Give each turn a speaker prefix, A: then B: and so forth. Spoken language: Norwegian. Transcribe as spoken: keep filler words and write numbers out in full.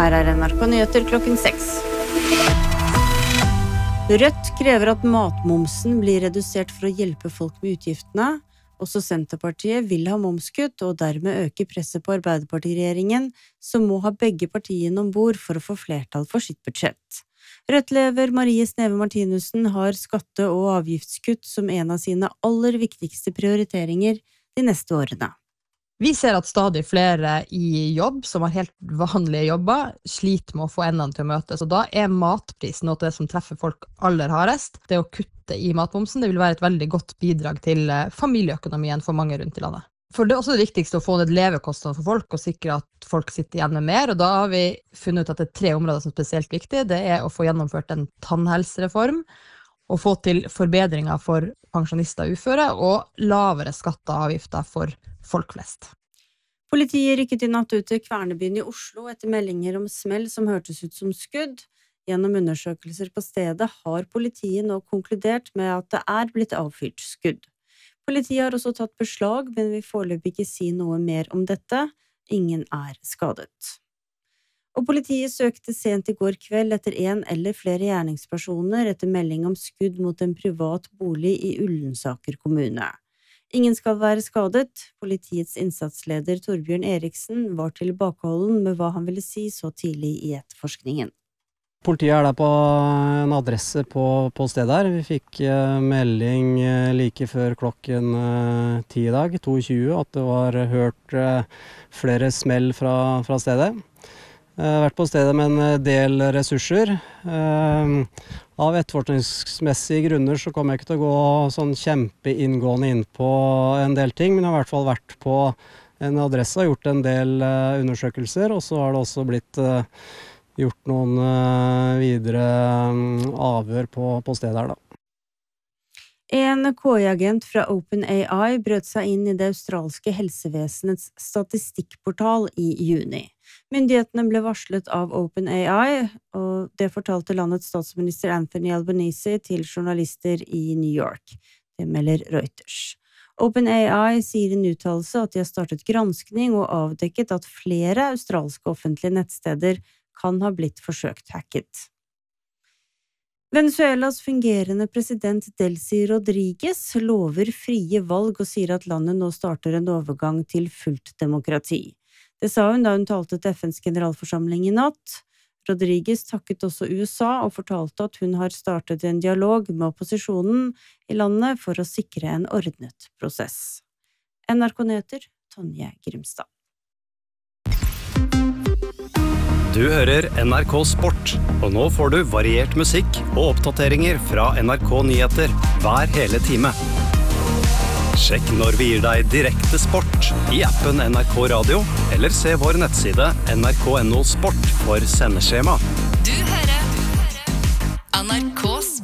A: Her er N R K Nyheter klokken seks. Rødt krever at matmomsen blir redusert for å hjelpe folk med utgiftene. Også Senterpartiet vil ha momskutt og dermed øke presset på Arbeiderpartiregjeringen, som må ha begge partiene ombord for å få flertall for sitt budsjett. Rødt-leder Marie Sneve Martinussen har skatte- og avgiftskutt som en av sine aller viktigste prioriteringer de neste årene.
B: Vi ser at stadig flere i jobb, som har helt vanlige jobber, sliter med å få endene til å møtes, og da er matprisen noe av det som treffer folk aller hardest. Det å kutte i matmomsen, det vil være et veldig godt bidrag til familieøkonomien for mange rundt i landet. For det er også det viktigste å få ned levekostnadene for folk, og sikre at folk sitter igjen med mer, og da har vi funnet ut at det er tre områder som er spesielt viktige. Det er å få gjennomført en tannhelsereform, å få til forbedringer for pensjonister og uføre, og lavere skatter og avgifter for folk flest.
A: Politiet rykket i natt ut til Kvernebyen i Oslo etter meldinger om smell som hørtes ut som skudd. Gjennom undersøkelser på stedet har politiet nå konkludert med at det er blitt avfyrt skudd. Politiet har også tatt beslag, men vil foreløpig ikke si noe mer om dette. Ingen er skadet. Og politiet søkte sent i går kveld etter en eller flere gjerningspersoner etter melding om skudd mot en privat bolig i Ullensaker kommune. Ingen skal være skadet. Politiets innsatsleder Torbjørn Eriksen var tilbakeholden med hva han ville si så tidlig i etterforskningen.
C: Politiet er der på en adresse på, på stedet her. Vi fikk uh, melding uh, like før klokken uh, ti i dag, to tjue, at det var hørt uh, flere smell fra, fra stedet. Jeg har vært på stedet med en del ressurser. Av etterforskningsmessige grunner så kommer jeg ikke til å gå sånn kjempeinngående inn på en del ting, men jeg har i hvert fall vært på en adresse og gjort en del undersøkelser, og så har det også blitt gjort noen videre avhør på, på stedet her da.
A: En K I-agent fra OpenAI brøt seg inn i det australske helsevesenets statistikkportal i juni. Myndighetene ble varslet av OpenAI, og det fortalte landets statsminister Anthony Albanese til journalister i New York. Det melder Reuters. OpenAI sier i en uttalelse at de har startet granskning og avdekket at flere australske offentlige nettsteder kan ha blitt forsøkt hacket. Venezuelas fungerende president Delcy Rodriguez lover frie valg og sier at landet nå starter en overgang til fullt demokrati. Det sa hun da hun talte til F N's generalforsamling i natt. Rodriguez takket også U S A og fortalte at hun har startet en dialog med opposisjonen i landet for å sikre en ordnet prosess. N R K Nyheter, Tonje Grimstad.
D: Du hører N R K Sport, og nå får du variert musikk og oppdateringer fra N R K Nyheter hver hele time. Sjekk når vi gir deg direkte sport i appen N R K Radio, eller se vår nettside N R K punktum no sport for sendeskjema.
E: Du hører N R K